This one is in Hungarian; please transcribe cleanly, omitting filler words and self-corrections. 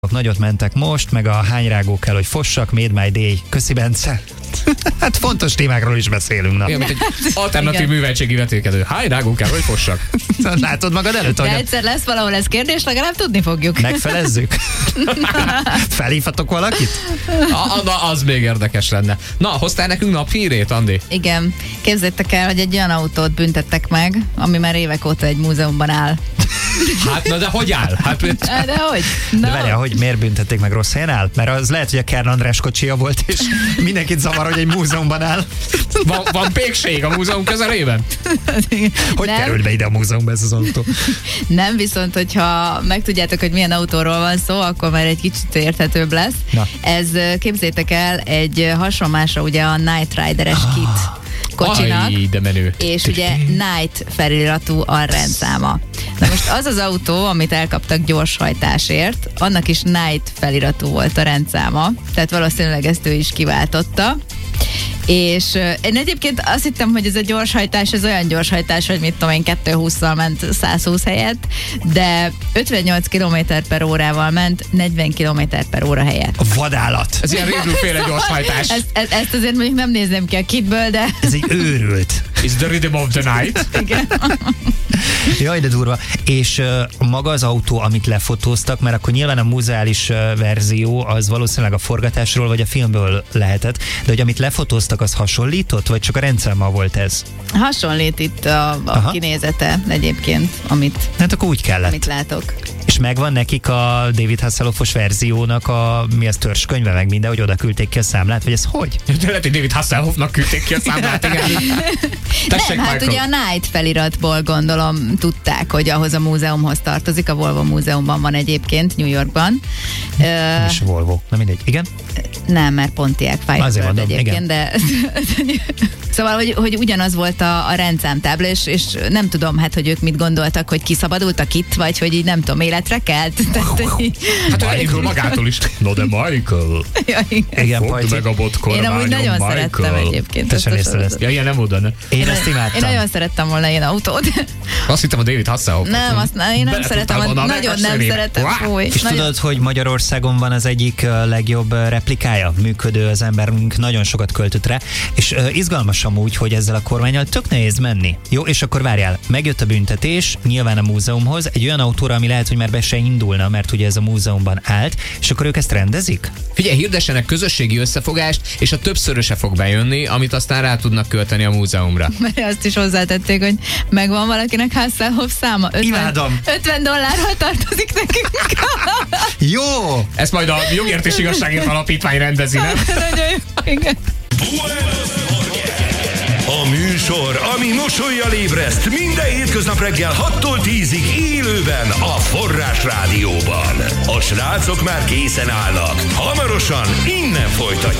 Nagyot mentek most, meg a hányrágó kell, hogy fossak, made my day. Köszi, Bence. Hát fontos témákról is beszélünk. Na. Igen, mint egy alternatív műveltségi vetélkedő. Hányrágó kell, hogy fossak. Látod magad előtt, de egyszer lesz valahol ez kérdés, legalább tudni fogjuk. Megfelezzük? Felhívhatok valakit? Az még érdekes lenne. Na, hoztál nekünk naphírét, Andi? Igen. Képzeljétek el, hogy egy olyan autót büntettek meg, ami már évek óta egy múzeumban áll. Hát, na de hogy áll? De hogy? De várjál, hogy miért büntették meg, rossz helyen áll? Mert az lehet, hogy a Kern András kocsia volt, és mindenkit zavar, hogy egy múzeumban áll. Van pékség a múzeum közelében? Hogy került be ide a múzeumba ez az autó? Nem, viszont hogyha megtudjátok, hogy milyen autóról van szó, akkor már egy kicsit érthetőbb lesz. Na. Ez, képzétek el, egy hasonlásra ugye a Knight Rider-es kit kocsinak, Aj, de menő. és ugye Knight feliratú a rendszáma. Na most az az autó, amit elkaptak gyorshajtásért, annak is Knight feliratú volt a rendszáma, tehát valószínűleg ezt ő is kiváltotta. És én egyébként azt hittem, hogy ez a gyorshajtás, ez olyan gyorshajtás, hogy mit tudom én, 220-szal ment 120 helyett, de 58 km/órával ment 40 km/óra helyett. A vadállat. Ez ilyen rédülféle gyorshajtás. Ezt azért mondjuk nem nézném ki a kitből, de... Ez egy őrült. It's the rhythm of the night. Igen. Jaj, de durva. És maga az autó, amit lefotóztak, mert akkor nyilván a muzeális verzió az valószínűleg a forgatásról vagy a filmből lehetett, de hogy amit lefotóztak, az hasonlított, vagy csak a rendszámmal volt ez? Hasonlít itt a kinézete egyébként, Hát akkor úgy kellett. amit látok. És megvan nekik a David Hasselhoffos verziónak mi az törzskönyve, meg minden, hogy oda küldték ki a számlát, vagy ez hogy? De lehet, hogy David Hasselhoffnak küldték ki a számlát, igen. Tessék, Nem, hát Michael. ugye a Knight feliratból gondolom tudták, hogy ahhoz a múzeumhoz tartozik, a Volvo múzeumban van egyébként, New Yorkban. Nem is Volvo, nem mindegy. Igen? Nem, mert Pontiac Azért Firebird mondom, egyébként, igen. de... Szóval, hogy ugyanaz volt a rendszámtábla, és nem tudom, hát, hogy ők mit gondoltak, hogy kiszabadultak itt, vagy hogy így nem tudom, életre kelt. Tehát, hogy... Hát elindul magától is. No de Michael. Ja, igen. Igen, Fogd Pajci. meg a botkormányon, Én amúgy nagyon Michael. szerettem egyébként. Te ezt sem a nézted sorozatot. Ja, ilyen nem oda, ne. Én ezt imádtam. Én nagyon szerettem volna ilyen autót. Azt hittem a David Hasselhoffot. Nem, én nem szeretem, nagyon nem szeretem. Fúj, És tudod, hogy Magyarországon van az egyik legjobb replikája működő, az emberünk nagyon sokat költött rá, és izgalmas amúgy, hogy ezzel a kormánnyal tök nehéz menni. Jó, és akkor várjál, megjött a büntetés, nyilván a múzeumhoz, egy olyan autóra, ami lehet, hogy már be se indulna, mert ugye ez a múzeumban állt, és akkor ők ezt rendezik? Figyelj, hirdessenek közösségi összefogást, és a többszöröse fog bejönni, amit aztán rá tudnak költeni a múzeumra. Mert azt is hozzátették, hogy megvan valakinek Hasselhoff száma. Imádom. $50 tartozik nekünk. Jó! Ezt majd a Jogért és Igazságért Alapítvány rendezi, nem? Nagyon jó. Igen. A műsor, ami mosollyal ébreszt minden hétköznap reggel 6-tól 10-ig élőben a Forrás Rádióban. A srácok már készen állnak. Hamarosan innen folytatjuk.